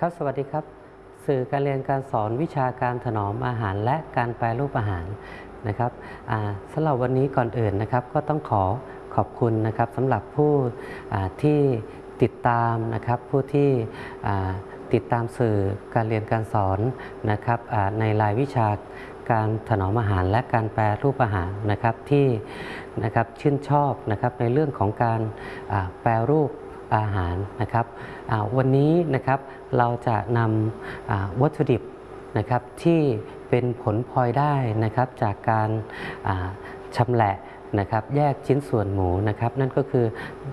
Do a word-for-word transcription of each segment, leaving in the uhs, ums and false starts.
ครับสวัสดีครับสื่อการเรียนการสอนวิชาการถนอมอาหารและการแปรรูปอาหารนะครับสำหรับวันนี้ก่อนอื่นนะครับก็ต้องขอขอบคุณนะครับสำหรับผู้ที่ติดตามนะครับผู้ที่ติดตามสื่อการเรียนการสอนนะครับในรายวิชาการถนอมอาหารและการแปรรูปอาหารนะครับที่นะครับชื่นชอบนะครับในเรื่องของการแปรรูปอาหารนะครับวันนี้นะครับเราจะนำวัตถุดิบนะครับที่เป็นผลพลอยได้นะครับจากการชำแหละนะครับแยกชิ้นส่วนหมูนะครับนั่นก็คือ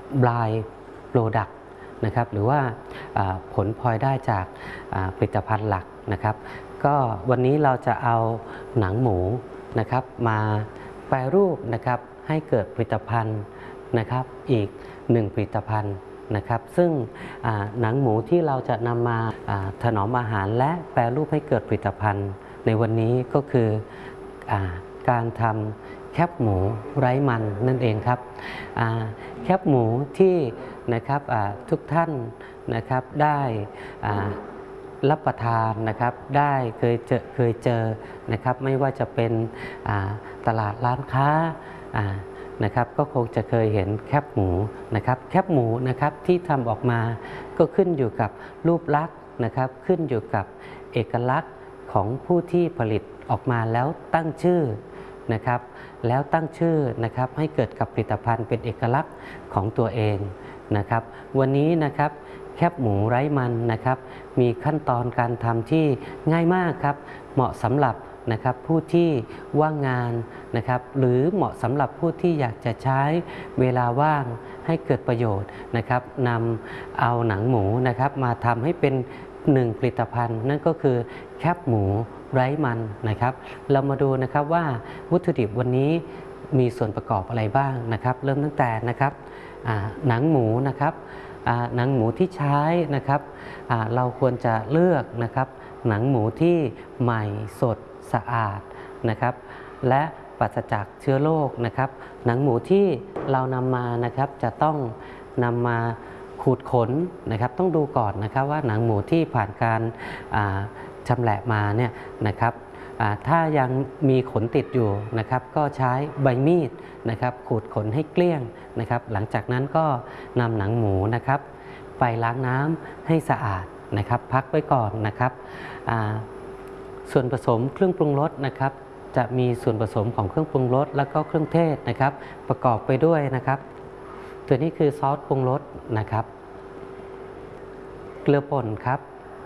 by product นะครับหรือว่าผลพลอยได้จากผลิตภัณฑ์หลักนะครับก็วันนี้เราจะเอาหนังหมูนะครับมาแปรรูปนะครับให้เกิดผลิตภัณฑ์นะครับอีกหนึ่งผลิตภัณฑ์นะครับซึ่งหนังหมูที่เราจะนำมาถนอมอาหารและแปรรูปให้เกิดผลิตภัณฑ์ในวันนี้ก็คือการทำแคบหมูไร้มันนั่นเองครับแคบหมูที่นะครับทุกท่านนะครับได้รับประทานนะครับได้เคยเจอเคยเจอนะครับไม่ว่าจะเป็นตลาดร้านค้านะครับก็คงจะเคยเห็นแคบหมูนะครับแคบหมูนะครับที่ทำออกมาก็ขึ้นอยู่กับรูปลักษณ์นะครับขึ้นอยู่กับเอกลักษณ์ของผู้ที่ผลิตออกมาแล้วตั้งชื่อนะครับแล้วตั้งชื่อนะครับให้เกิดกับผลิตภัณฑ์เป็นเอกลักษณ์ของตัวเองนะครับวันนี้นะครับแคบหมูไร้มันนะครับมีขั้นตอนการทำที่ง่ายมากครับเหมาะสำหรับนะครับผู้ที่ว่างงานนะครับหรือเหมาะสำหรับผู้ที่อยากจะใช้เวลาว่างให้เกิดประโยชน์นะครับนำเอาหนังหมูนะครับมาทำให้เป็นหนึ่งผลิตภัณฑ์นั่นก็คือแคบหมูไร้มันนะครับเรามาดูนะครับว่าวัตถุดิบวันนี้มีส่วนประกอบอะไรบ้างนะครับเริ่มตั้งแต่นะครับหนังหมูนะครับหนังหมูที่ใช้นะครับเราควรจะเลือกนะครับหนังหมูที่ใหม่สดสะอาดนะครับและปราศจากเชื้อโรคนะครับหนังหมูที่เรานำมานะครับจะต้องนำมาขูดขนนะครับต้องดูก่อนนะครับว่าหนังหมูที่ผ่านการชำแหละมาเนี่ยนะครับถ้ายังมีขนติดอยู่นะครับก็ใช้ใบมีดนะครับขูดขนให้เกลี้ยงนะครับหลังจากนั้นก็นำหนังหมูนะครับไปล้างน้ำให้สะอาดนะครับพักไว้ก่อนนะครับส่วนผสมเครื่องปรุงรสนะครับจะมีส่วนผสมของเครื่องปรุงรสแล้วก็เครื่องเทศนะครับประกอบไปด้วยนะครับตัวนี้คือซอสปรุงรสนะครับเกลือป่นครับ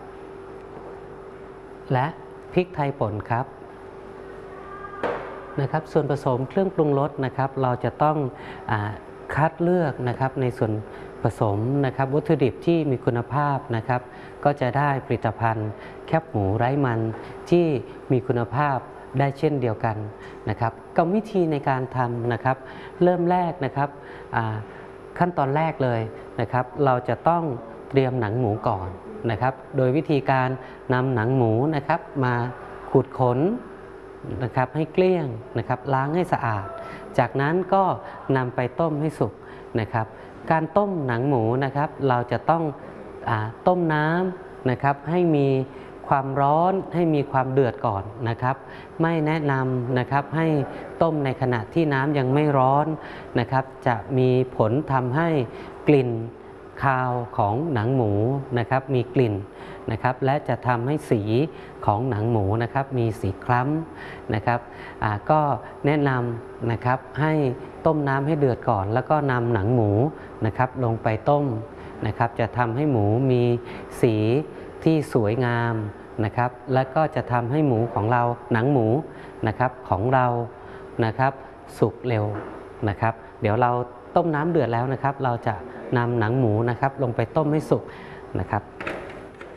และพริกไทยป่นครับนะครับส่วนผสมเครื่องปรุงรสนะครับเราจะต้องอ่าคัดเลือกนะครับในส่วนผสมนะครับวัตถุดิบที่มีคุณภาพนะครับก็จะได้ผลิตภัณฑ์แคบหมูไร้มันที่มีคุณภาพได้เช่นเดียวกันนะครับกรรมวิธีในการทำนะครับเริ่มแรกนะครับขั้นตอนแรกเลยนะครับเราจะต้องเตรียมหนังหมูก่อนนะครับโดยวิธีการนำหนังหมูนะครับมาขูดขนนะครับให้เกลี้ยงนะครับล้างให้สะอาดจากนั้นก็นำไปต้มให้สุกนะครับการต้มหนังหมูนะครับเราจะต้องอ่าต้มน้ำนะครับให้มีความร้อนให้มีความเดือดก่อนนะครับไม่แนะนำนะครับให้ต้มในขณะที่น้ำยังไม่ร้อนนะครับจะมีผลทำให้กลิ่นคาวของหนังหมูนะครับมีกลิ่นนะครับและจะทำให้สีของหนังหมูนะครับมีสีคล้ำนะครับก็แนะนำนะครับให้ต้มน้ำให้เดือดก่อนแล้วก็นำหนังหมูนะครับลงไปต้มนะครับจะทำให้หมูมีสีที่สวยงามนะครับและก็จะทำให้หมูของเราหนังหมูนะครับของเรานะครับสุกเร็วนะครับเดี๋ยวเราต้มน้ำเดือดแล้วนะครับเราจะนำหนังหมูนะครับลงไปต้มให้สุกนะครับ